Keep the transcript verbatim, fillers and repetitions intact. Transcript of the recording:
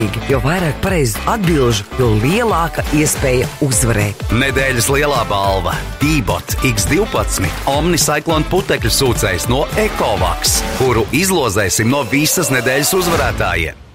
Jo vairāk pareizu atbilžu, jo lielāka iespēja uzvarēt. Nedēļas lielā balva – T-Bot X divpadsmit Omnicyclone putekļu sūcējs no Ecovaks, kuru izlozēsim no visas nedēļas uzvarētājiem.